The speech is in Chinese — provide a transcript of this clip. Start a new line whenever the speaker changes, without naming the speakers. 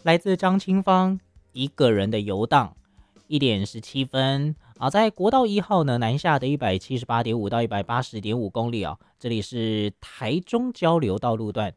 来自张清芳一个人的游荡1:17啊，在国道1号呢南下的178.5到180.5公里啊，这里是台中交流道路段。